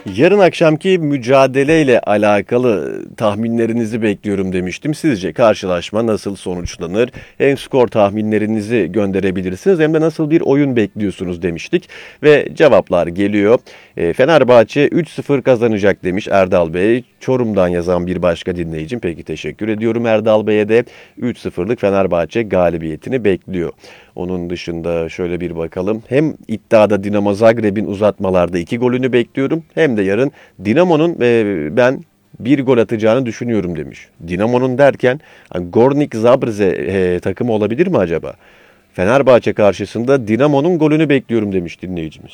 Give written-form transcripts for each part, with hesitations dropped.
Yarın akşamki mücadeleyle alakalı tahminlerinizi bekliyorum demiştim. Sizce karşılaşma nasıl sonuçlanır? Hem skor tahminlerinizi gönderebilirsiniz hem de nasıl bir oyun bekliyorsunuz demiştik. Ve cevaplar geliyor. Fenerbahçe 3-0 kazanacak demiş Erdal Bey. Çorum'dan yazan bir başka dinleyicim. Peki teşekkür ediyorum Erdal Bey'e de 3-0'lık Fenerbahçe galibiyetini bekliyor. Onun dışında şöyle bir bakalım. Hem iddiada Dinamo Zagreb'in uzatmalarda 2 golünü bekliyorum. Hem de yarın Dinamo'nun ben bir gol atacağını düşünüyorum demiş. Dinamo'nun derken Gornik Zabrze takımı olabilir mi acaba? Fenerbahçe karşısında Dinamo'nun golünü bekliyorum demiş dinleyicimiz.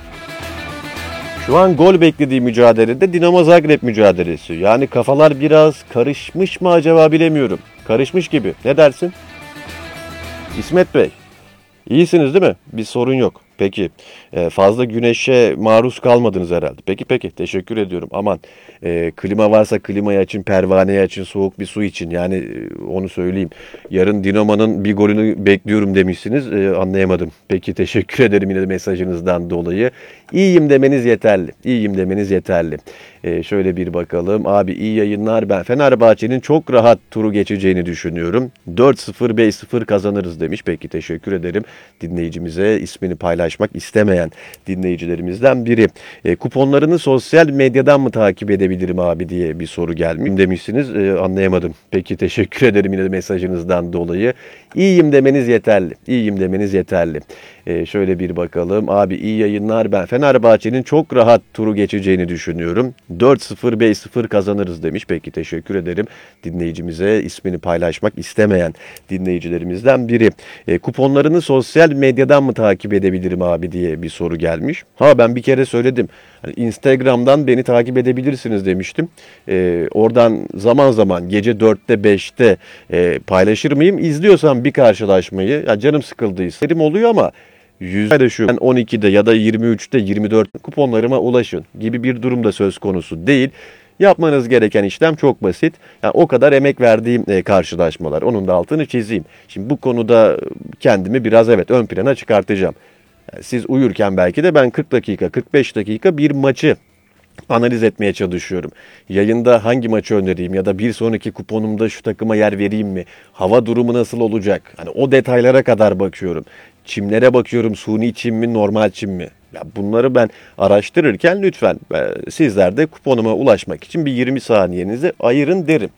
Şu an gol beklediği mücadelede Dinamo Zagreb mücadelesi. Yani kafalar biraz karışmış mı acaba bilemiyorum. Karışmış gibi. Ne dersin? İsmet Bey, İyisiniz değil mi? Bir sorun yok. Peki fazla güneşe maruz kalmadınız herhalde. Peki teşekkür ediyorum. Aman klima varsa klimayı açın, pervaneyi açın, soğuk bir su için. Yani onu söyleyeyim. Yarın Dinamo'nun bir golünü bekliyorum demişsiniz. Anlayamadım. Peki teşekkür ederim yine de mesajınızdan dolayı. İyiyim demeniz yeterli. İyiyim demeniz yeterli. Şöyle bir bakalım. Abi iyi yayınlar. Ben Fenerbahçe'nin çok rahat turu geçeceğini düşünüyorum. 4-0, 5-0 kazanırız demiş. Peki teşekkür ederim dinleyicimize, ismini paylaşmak istemeyen dinleyicilerimizden biri. Kuponlarını sosyal medyadan mı takip edebilirim abi diye bir soru gelmiş demişsiniz. Anlayamadım. Peki teşekkür ederim yine de mesajınızdan dolayı. İyiyim demeniz yeterli. İyiyim demeniz yeterli. Şöyle bir bakalım. Abi iyi yayınlar. Ben Fenerbahçe'nin çok rahat turu geçeceğini düşünüyorum. 4-0, 5-0 kazanırız demiş. Peki teşekkür ederim dinleyicimize, ismini paylaşmak istemeyen dinleyicilerimizden biri. Kuponlarını sosyal medyadan mı takip edebilirim abi diye bir soru gelmiş. Ben bir kere söyledim. Hani Instagram'dan beni takip edebilirsiniz demiştim. Oradan zaman zaman gece 4'te 5'te paylaşır mıyım? İzliyorsam bir karşılaşmayı, ya canım sıkıldıysa oluyor ama paylaşıyorum. 12'de ya da 23'te 24 kuponlarıma ulaşın gibi bir durum da söz konusu değil. Yapmanız gereken işlem çok basit. Yani o kadar emek verdiğim karşılaşmalar. Onun da altını çizeyim. Şimdi bu konuda kendimi biraz ön plana çıkartacağım. Yani siz uyurken belki de ben 40 dakika, 45 dakika bir maçı analiz etmeye çalışıyorum. Yayında hangi maçı önereyim ya da bir sonraki kuponumda şu takıma yer vereyim mi? Hava durumu nasıl olacak? Hani o detaylara kadar bakıyorum. Çimlere bakıyorum. Suni çim mi, normal çim mi? Ya bunları ben araştırırken lütfen sizler de kuponuma ulaşmak için bir 20 saniyenizi ayırın derim.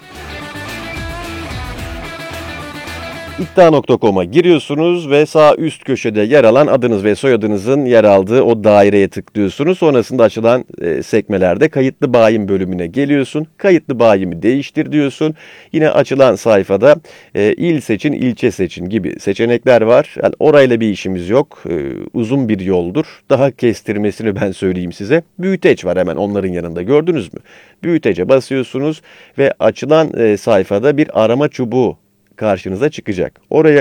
İddia.com'a giriyorsunuz ve sağ üst köşede yer alan adınız ve soyadınızın yer aldığı o daireye tıklıyorsunuz. Sonrasında açılan sekmelerde kayıtlı bayim bölümüne geliyorsun. Kayıtlı bayimi değiştir diyorsun. Yine açılan sayfada il seçin, ilçe seçin gibi seçenekler var. Yani orayla bir işimiz yok. Uzun bir yoldur. Daha kestirmesini ben söyleyeyim size. Büyüteç var hemen onların yanında, gördünüz mü? Büyütece basıyorsunuz ve açılan sayfada bir arama çubuğu karşınıza çıkacak. Oraya